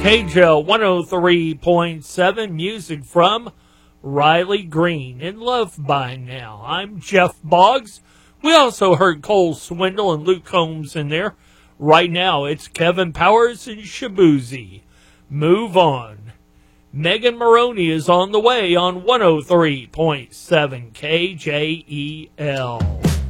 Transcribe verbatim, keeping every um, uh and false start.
K J L one oh three point seven, music from Riley Green, In Love by Now. I'm Jeff Boggs. We also heard Cole Swindle and Luke Combs in there. Right now, it's Kevin Powers and Shabuzi. Move On. Megan Maroney is on the way on one oh three point seven K J E L.